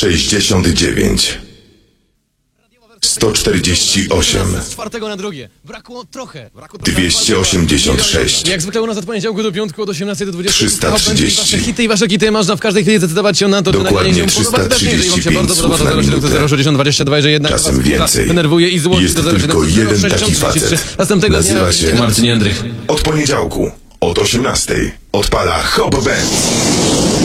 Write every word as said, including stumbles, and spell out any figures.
sześćdziesiąt dziewięć, sto czterdzieści osiem, Z czwartego na drugie. Brakło trochę. Brakło dwieście osiemdziesiąt sześć, Jak zwykle u nas od poniedziałku do piątku od osiemnastej do dwudziestej. trzysta trzydzieści. Wasze hity i wasze hity można w każdej chwili zdecydować się na to, czy Dokładnie nagranie się podoba. trzysta Jeżeli wam się trzydzieści bardzo pięć podoba, słów to na zero siedem minutę. zero sześćdziesiąt dwadzieścia dwa, że jednak Czasem was więcej. denerwuje i złości. Jest do zero siedem tylko zero jeden sześćdziesiąt taki facet. trzydzieści trzy. Następnego Nazywa dnia się Marcin Jędrych. Od poniedziałku od osiemnastej odpala Hop Band.